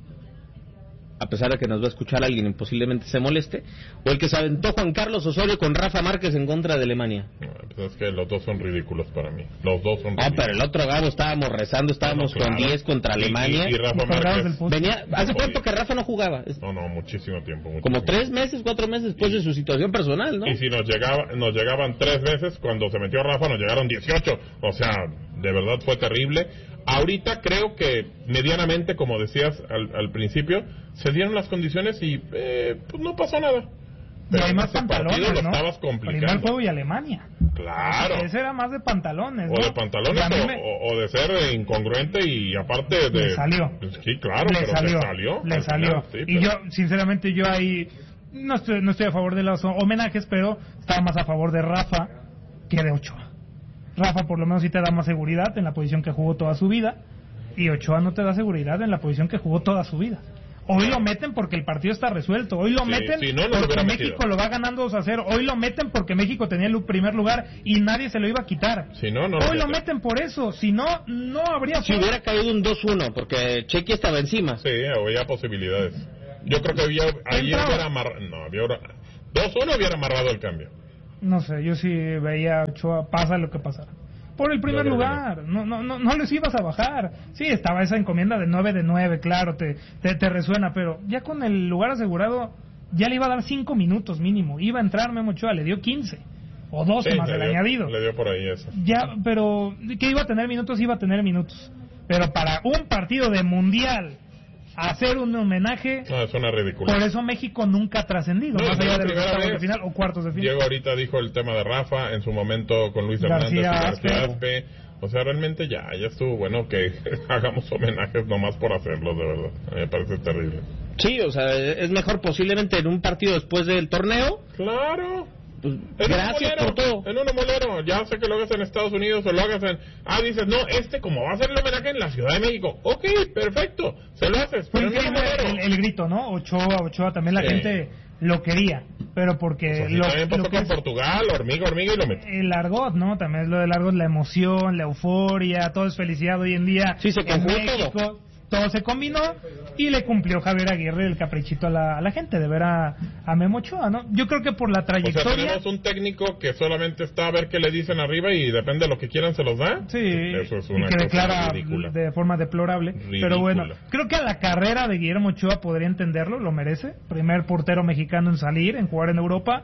[SPEAKER 12] a pesar de que nos va a escuchar alguien y posiblemente se moleste, o el que se aventó Juan Carlos Osorio con Rafa Márquez en contra de Alemania.
[SPEAKER 13] No, pues es que los dos son ridículos para mí. Los dos son ridículos.
[SPEAKER 12] Ah, pero el otro Gabo estábamos rezando, estábamos no, claro. con diez contra Alemania.
[SPEAKER 13] Y, y, y Rafa Márquez
[SPEAKER 12] venía, ¿hace cuánto que Rafa no jugaba?
[SPEAKER 13] No, no, muchísimo tiempo. Muchísimo.
[SPEAKER 12] Como tres meses, cuatro meses después
[SPEAKER 13] y,
[SPEAKER 12] de su situación personal, ¿no?
[SPEAKER 13] Y si nos llegaba, nos llegaban tres veces, cuando se metió Rafa nos llegaron dieciocho. O sea, de verdad fue terrible. Ahorita creo que medianamente, como decías al, al principio, se dieron las condiciones y eh, pues no pasó nada.
[SPEAKER 14] Pero hay más pantalones,
[SPEAKER 13] lo
[SPEAKER 14] ¿no?
[SPEAKER 13] estabas complicando.
[SPEAKER 14] Primer juego y Alemania.
[SPEAKER 13] Claro.
[SPEAKER 14] Ese era más de pantalones, ¿no?
[SPEAKER 13] O de pantalones o, me... o, o de ser incongruente y aparte de...
[SPEAKER 14] Le salió.
[SPEAKER 13] Sí, claro,
[SPEAKER 14] le
[SPEAKER 13] pero
[SPEAKER 14] salió.
[SPEAKER 13] le salió.
[SPEAKER 14] Le salió.
[SPEAKER 13] Final, sí,
[SPEAKER 14] y pero... yo, sinceramente, yo ahí no estoy, no estoy a favor de los homenajes, pero estaba más a favor de Rafa que de Ochoa. Rafa por lo menos sí te da más seguridad en la posición que jugó toda su vida, y Ochoa no te da seguridad en la posición que jugó toda su vida. Hoy lo meten porque el partido está resuelto, hoy lo sí, meten sí, no, no porque México metido. Lo va ganando dos a cero, hoy lo meten porque México tenía el primer lugar y nadie se lo iba a quitar.
[SPEAKER 13] Si no, no
[SPEAKER 14] hoy
[SPEAKER 13] lo,
[SPEAKER 14] lo meten por eso, si no, no habría...
[SPEAKER 12] Si hubiera caído un dos uno, porque Chequia estaba encima.
[SPEAKER 13] Sí, había posibilidades. Yo creo que había, ahí hubiera amarrado... No, había... dos uno hubiera amarrado el cambio.
[SPEAKER 14] No sé, yo sí veía a Ochoa, pasa lo que pasara. Por el primer lugar, no. No, no, no les ibas a bajar. Sí, estaba esa encomienda de nueve de nueve, claro, te, te, te resuena, pero ya con el lugar asegurado, ya le iba a dar cinco minutos mínimo. Iba a entrar Memo Ochoa, le dio quince o doce sí, más el
[SPEAKER 13] dio,
[SPEAKER 14] añadido.
[SPEAKER 13] Le dio por ahí eso.
[SPEAKER 14] Ya, pero que iba a tener minutos, iba a tener minutos. Pero para un partido de mundial, hacer un homenaje,
[SPEAKER 13] no, es una ridícula.
[SPEAKER 14] Por eso México nunca ha trascendido, no, más allá de los octavos de final o cuartos de final.
[SPEAKER 13] Diego ahorita dijo el tema de Rafa, en su momento con Luis García Hernández y García Aspe. O sea, realmente ya, ya estuvo bueno que hagamos homenajes nomás por hacerlos, de verdad. A mí me parece terrible.
[SPEAKER 12] Sí, o sea, es mejor posiblemente en un partido después del torneo.
[SPEAKER 13] Claro.
[SPEAKER 12] Pues,
[SPEAKER 13] en
[SPEAKER 12] gracias
[SPEAKER 13] un molero,
[SPEAKER 12] por todo.
[SPEAKER 13] En un molero, ya sé que lo hagas en Estados Unidos o lo hagas en... Ah, dices, no, este como va a hacer el homenaje en la Ciudad de México. Ok, perfecto, se lo haces.
[SPEAKER 14] Fue increíble el, el grito, ¿no? Ochoa, Ochoa, también la sí. gente lo quería, pero porque...
[SPEAKER 13] Pues
[SPEAKER 14] lo,
[SPEAKER 13] también pasó
[SPEAKER 14] lo
[SPEAKER 13] con Portugal, hormiga, hormiga y lo metió.
[SPEAKER 14] El argot, ¿no? También es lo del argot, la emoción, la euforia, todo es felicidad hoy en día.
[SPEAKER 12] Sí, se conjugó
[SPEAKER 14] todo. Todo se combinó y le cumplió Javier Aguirre el caprichito a la, a la gente de ver a, a Memo Ochoa, ¿no? Yo creo que por la trayectoria...
[SPEAKER 13] O sea, tenemos un técnico que solamente está a ver qué le dicen arriba y depende de lo que quieran se los da.
[SPEAKER 14] Sí,
[SPEAKER 13] eso es una
[SPEAKER 14] y que
[SPEAKER 13] cosa
[SPEAKER 14] declara
[SPEAKER 13] ridícula.
[SPEAKER 14] De forma deplorable.
[SPEAKER 13] Ridícula.
[SPEAKER 14] Pero bueno, creo que a la carrera de Guillermo Ochoa podría entenderlo, lo merece. Primer portero mexicano en salir, en jugar en Europa.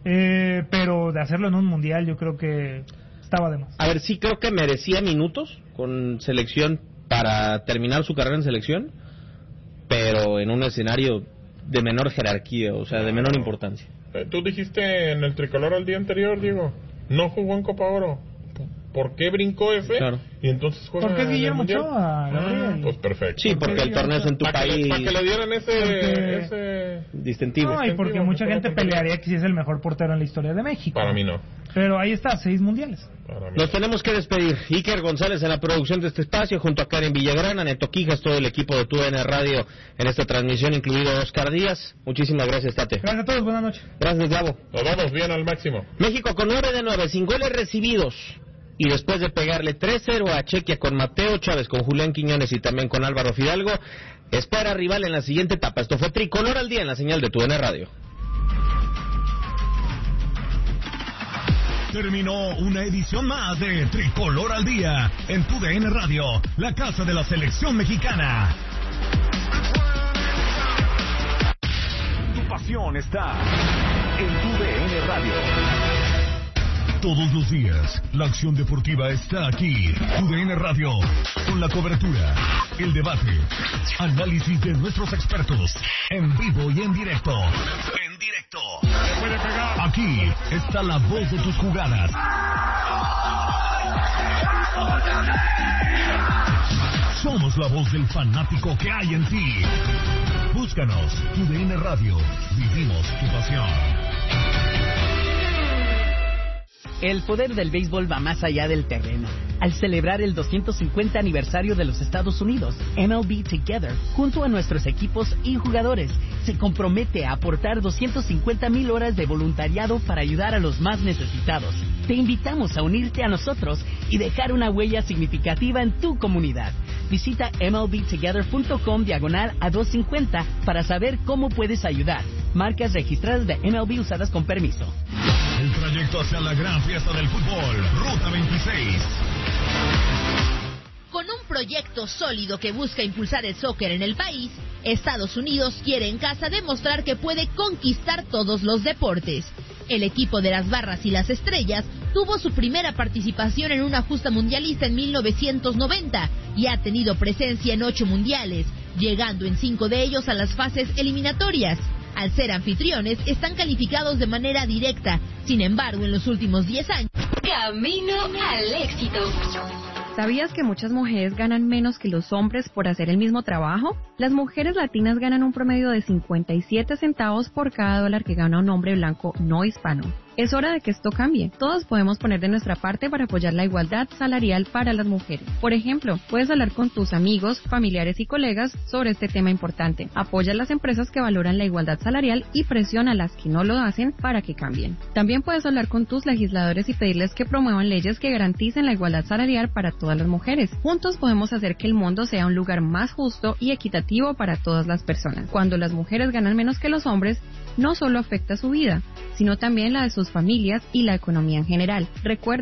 [SPEAKER 14] Eh, pero de hacerlo en un mundial yo creo que estaba de más.
[SPEAKER 12] A ver, sí creo que merecía minutos con selección para terminar su carrera en selección, pero en un escenario de menor jerarquía, o sea, de menor importancia.
[SPEAKER 13] Tú dijiste en el tricolor al día anterior, Diego, no jugó en Copa Oro. ¿por qué brincó ese? Claro. Y entonces juega
[SPEAKER 14] porque es Guillermo
[SPEAKER 13] Ochoa, ah, pues perfecto.
[SPEAKER 12] Sí, porque el torneo es en tu
[SPEAKER 13] para
[SPEAKER 12] país.
[SPEAKER 13] Que, para que le dieran ese,
[SPEAKER 14] porque...
[SPEAKER 13] ese...
[SPEAKER 12] distintivo.
[SPEAKER 14] No, y porque mucha gente pelearía que sí es el mejor portero en la historia de México.
[SPEAKER 13] Para mí no.
[SPEAKER 14] Pero ahí está, seis mundiales.
[SPEAKER 12] Nos tenemos que despedir. Iker González en la producción de este espacio, junto a Karen Villagrana, Neto Quijas, todo el equipo de Tu D N Radio en esta transmisión, incluido Oscar Díaz. Muchísimas gracias, Tate.
[SPEAKER 14] Gracias a todos, buenas noches.
[SPEAKER 12] Gracias, Gabo.
[SPEAKER 13] Nos vamos bien al máximo.
[SPEAKER 12] México con nueve de nueve, sin goles recibidos. Y después de pegarle tres cero a Chequia con Mateo Chávez, con Julián Quiñones y también con Álvaro Fidalgo, espera rival en la siguiente etapa. Esto fue Tricolor al Día en la señal de Tu D N Radio.
[SPEAKER 1] Terminó una edición más de Tricolor al Día en Tu D N Radio, la casa de la selección mexicana. Tu pasión está en Tu D N Radio. Todos los días, la acción deportiva está aquí. Tu D N Radio, con la cobertura, el debate, análisis de nuestros expertos, en vivo y en directo. En directo. Aquí está la voz de tus jugadas. Somos la voz del fanático que hay en ti. Búscanos, Tu D N Radio. Vivimos tu pasión.
[SPEAKER 15] El poder del béisbol va más allá del terreno. Al celebrar el doscientos cincuenta aniversario de los Estados Unidos, M L B Together, junto a nuestros equipos y jugadores, se compromete a aportar doscientas cincuenta mil horas de voluntariado para ayudar a los más necesitados. Te invitamos a unirte a nosotros y dejar una huella significativa en tu comunidad. Visita mlbtogether.com diagonal a doscientos cincuenta para saber cómo puedes ayudar. Marcas registradas de M L B usadas con permiso.
[SPEAKER 1] El trayecto hacia la gran fiesta del fútbol, Ruta veintiséis.
[SPEAKER 16] Con un proyecto sólido que busca impulsar el soccer en el país, Estados Unidos quiere en casa demostrar que puede conquistar todos los deportes. El equipo de las Barras y las Estrellas tuvo su primera participación en una justa mundialista en mil novecientos noventa y ha tenido presencia en ocho mundiales, llegando en cinco de ellos a las fases eliminatorias. Al ser anfitriones, están calificados de manera directa. Sin embargo, en los últimos diez años...
[SPEAKER 7] Camino al éxito.
[SPEAKER 17] ¿Sabías que muchas mujeres ganan menos que los hombres por hacer el mismo trabajo? Las mujeres latinas ganan un promedio de cincuenta y siete centavos por cada dólar que gana un hombre blanco no hispano. Es hora de que esto cambie. Todos podemos poner de nuestra parte para apoyar la igualdad salarial para las mujeres. Por ejemplo, puedes hablar con tus amigos, familiares y colegas sobre este tema importante. Apoya a las empresas que valoran la igualdad salarial y presiona a las que no lo hacen para que cambien. También puedes hablar con tus legisladores y pedirles que promuevan leyes que garanticen la igualdad salarial para todas las mujeres. Juntos podemos hacer que el mundo sea un lugar más justo y equitativo para todas las personas. Cuando las mujeres ganan menos que los hombres, no solo afecta su vida, sino también la de sus familias y la economía en general. Recuerda